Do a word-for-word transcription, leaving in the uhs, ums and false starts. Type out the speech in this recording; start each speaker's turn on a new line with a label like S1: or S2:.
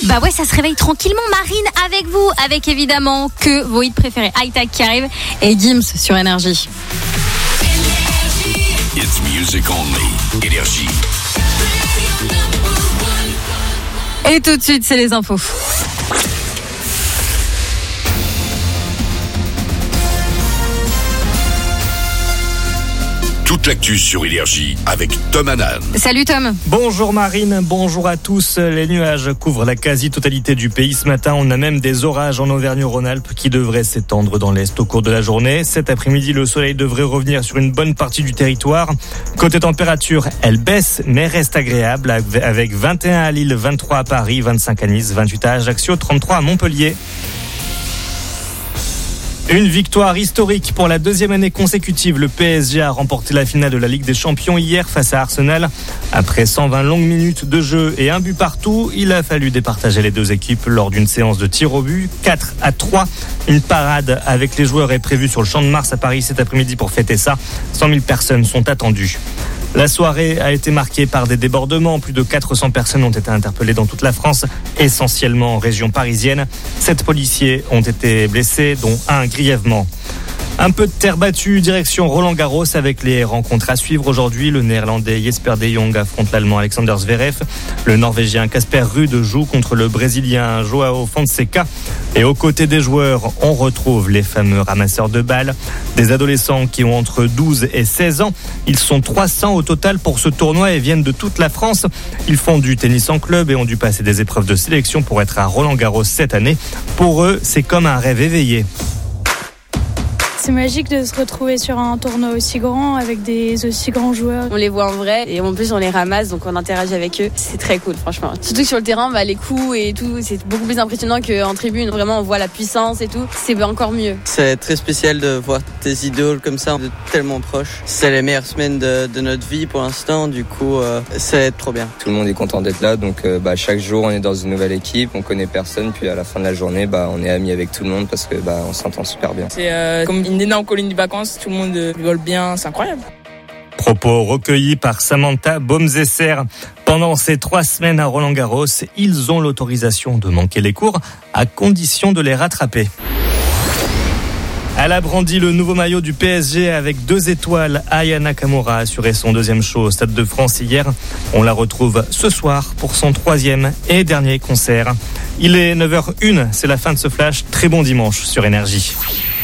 S1: Bah ouais, ça se réveille tranquillement. Marine avec vous, avec évidemment que vos hits préférés. High-Tech qui arrive et Gims sur Énergie.
S2: It's music only. Énergie.
S1: Et tout de suite, c'est les infos.
S2: Toute l'actu sur Énergie avec Tom Hanan.
S1: Salut Tom.
S3: Bonjour Marine, bonjour à tous. Les nuages couvrent la quasi-totalité du pays ce matin. On a même des orages en Auvergne-Rhône-Alpes qui devraient s'étendre dans l'Est au cours de la journée. Cet après-midi, le soleil devrait revenir sur une bonne partie du territoire. Côté température, elle baisse mais reste agréable avec vingt et un à Lille, vingt-trois à Paris, vingt-cinq à Nice, vingt-huit à Ajaccio, trente-trois à Montpellier. Une victoire historique pour la deuxième année consécutive. Le P S G a remporté la finale de la Ligue des Champions hier face à Arsenal. Après cent vingt longues minutes de jeu et un but partout, il a fallu départager les deux équipes lors d'une séance de tir au but. quatre à trois. Une parade avec les joueurs est prévue sur le Champ de Mars à Paris cet après-midi pour fêter ça. cent mille personnes sont attendues. La soirée a été marquée par des débordements. Plus de quatre cents personnes ont été interpellées dans toute la France, essentiellement en région parisienne. Sept policiers ont été blessés, dont un grièvement. Un peu de terre battue, direction Roland-Garros avec les rencontres à suivre aujourd'hui. Le néerlandais Jesper de Jong affronte l'allemand Alexander Zverev. Le norvégien Casper Ruud joue contre le brésilien Joao Fonseca. Et aux côtés des joueurs, on retrouve les fameux ramasseurs de balles. Des adolescents qui ont entre douze et seize ans. Ils sont trois cents au total pour ce tournoi et viennent de toute la France. Ils font du tennis en club et ont dû passer des épreuves de sélection pour être à Roland-Garros cette année. Pour eux, c'est comme un rêve éveillé.
S4: C'est magique de se retrouver sur un tournoi aussi grand avec des aussi grands joueurs.
S5: On les voit en vrai et en plus on les ramasse donc on interagit avec eux. C'est très cool franchement. Surtout que sur le terrain, bah, les coups et tout, c'est beaucoup plus impressionnant qu'en tribune. Vraiment on voit la puissance et tout. C'est encore mieux.
S6: C'est très spécial de voir tes idoles comme ça, de tellement proches. C'est les meilleures semaines de, de notre vie pour l'instant. Du coup, euh, c'est trop bien.
S7: Tout le monde est content d'être là. Donc euh, bah, chaque jour on est dans une nouvelle équipe. On connaît personne. Puis à la fin de la journée, bah, on est amis avec tout le monde parce que bah, on s'entend super bien.
S8: C'est euh, comme une énorme colonie de vacances, tout le monde rigole bien, c'est incroyable.
S3: Propos recueillis par Samantha Baumzesser. Pendant ces trois semaines à Roland-Garros, ils ont l'autorisation de manquer les cours à condition de les rattraper. Elle a brandi le nouveau maillot du P S G avec deux étoiles. Aya Nakamura a assuré son deuxième show au Stade de France hier. On la retrouve ce soir pour son troisième et dernier concert. Il est neuf heures une, c'est la fin de ce flash. Très bon dimanche sur Énergie.